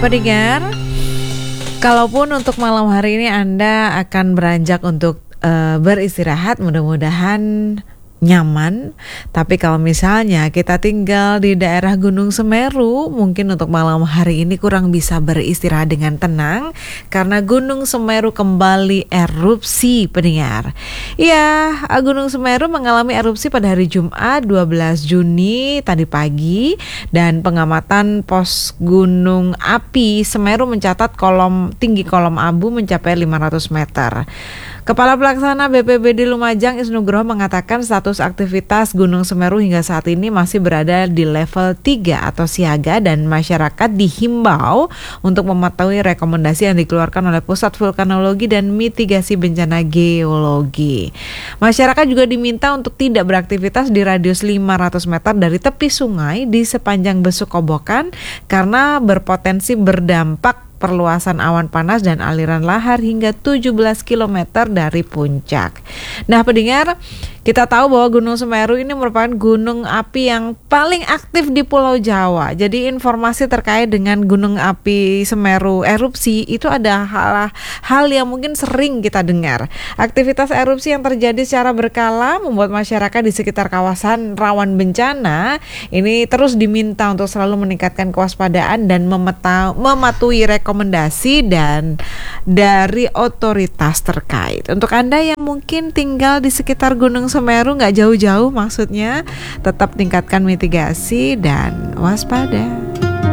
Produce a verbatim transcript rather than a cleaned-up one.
pendengar, kalaupun untuk malam hari ini Anda akan beranjak untuk uh, beristirahat, mudah-mudahan nyaman. Tapi kalau misalnya kita tinggal di daerah Gunung Semeru, mungkin untuk malam hari ini kurang bisa beristirahat dengan tenang karena Gunung Semeru kembali erupsi, pendengar. Ya, Gunung Semeru mengalami erupsi pada hari Jumat dua belas Juni tadi pagi, dan pengamatan pos gunung api Semeru mencatat kolom tinggi kolom abu mencapai lima ratus meter. Kepala Pelaksana B P B D Lumajang Isnu Nugroho mengatakan status aktivitas Gunung Semeru hingga saat ini masih berada di level tiga atau siaga, dan masyarakat dihimbau untuk mematuhi rekomendasi yang dikeluarkan oleh Pusat Vulkanologi dan Mitigasi Bencana Geologi. Masyarakat juga diminta untuk tidak beraktivitas di radius lima ratus meter dari tepi sungai di sepanjang Besuk Kobokan karena berpotensi berdampak perluasan awan panas dan aliran lahar hingga tujuh belas kilometer dari puncak. Nah, pendengar, kita tahu bahwa Gunung Semeru ini merupakan gunung api yang paling aktif di Pulau Jawa. Jadi informasi terkait dengan Gunung Api Semeru erupsi itu ada hal, hal yang mungkin sering kita dengar. Aktivitas erupsi yang terjadi secara berkala membuat masyarakat di sekitar kawasan rawan bencana ini terus diminta untuk selalu meningkatkan kewaspadaan dan memeta, mematuhi rekomendasi dan dari otoritas terkait. Untuk Anda yang mungkin tinggal di sekitar Gunung Semeru, nggak jauh-jauh maksudnya, tetap tingkatkan mitigasi dan waspada.